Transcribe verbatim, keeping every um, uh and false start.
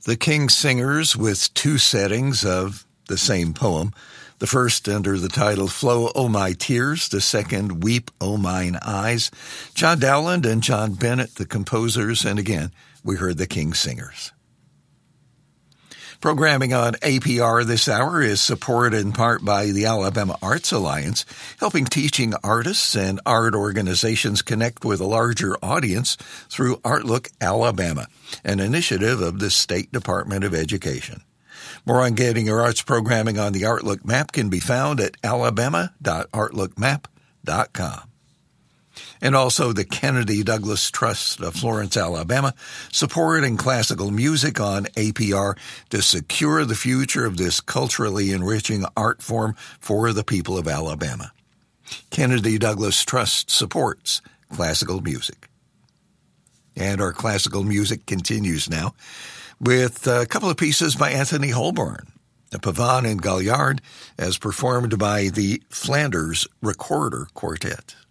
The King's Singers with two settings of the same poem. The first under the title Flow, O My Tears. The second, Weep, O Mine Eyes. John Dowland and John Bennett, the composers. And again, we heard the King's Singers. Programming on A P R this hour is supported in part by the Alabama Arts Alliance, helping teaching artists and art organizations connect with a larger audience through Artlook Alabama, an initiative of the State Department of Education. More on getting your arts programming on the Artlook map can be found at alabama dot artlook map dot com. And also the Kennedy Douglas Trust of Florence, Alabama, supporting classical music on A P R to secure the future of this culturally enriching art form for the people of Alabama. Kennedy Douglas Trust supports classical music. And our classical music continues now with a couple of pieces by Anthony Holborn, the Pavane and Galliard, as performed by the Flanders Recorder Quartet.